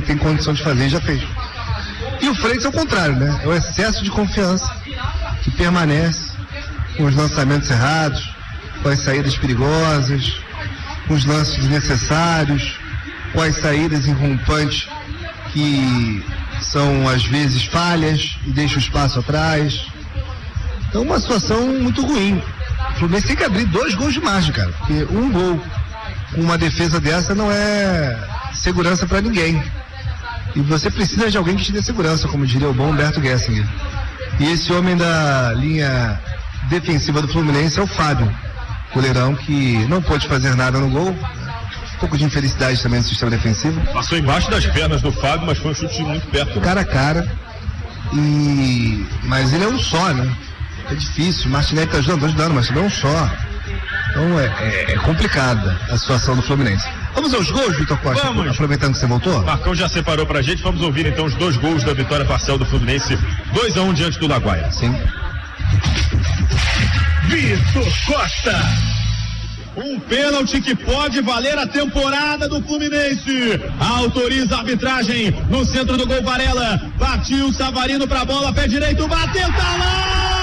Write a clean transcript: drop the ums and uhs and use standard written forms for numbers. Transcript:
tem condição de fazer e já fez. E o Freitas é o contrário, né? É o excesso de confiança que permanece com os lançamentos errados, com as saídas perigosas, com os lances desnecessários, com as saídas irrompantes que são às vezes falhas e deixam o espaço atrás. Então uma situação muito ruim. O Fluminense tem que abrir 2 gols de margem, cara, porque um gol com uma defesa dessa não é segurança para ninguém. E você precisa de alguém que te dê segurança, como diria o bom Humberto Gessinger. E esse homem da linha defensiva do Fluminense é o Fábio, goleirão que não pôde fazer nada no gol. Um pouco de infelicidade também no sistema defensivo. Passou embaixo das pernas do Fábio, mas foi um chute muito perto. Cara a cara. Mas ele é um só, né? É difícil. O Martinelli tá ajudando, mas ele é um só. Então é complicada a situação do Fluminense. Vamos aos gols, Vitor Costa? Vamos. Aproveitando que você voltou. Marcão já separou pra gente. Vamos ouvir então os 2 gols da vitória parcial do Fluminense. 2-1 diante do Laguaia. Sim. Vitor Costa. Um pênalti que pode valer a temporada do Fluminense. Autoriza a arbitragem no centro do gol. Varela. Partiu Savarino pra bola. Pé direito. Bateu. Tá lá.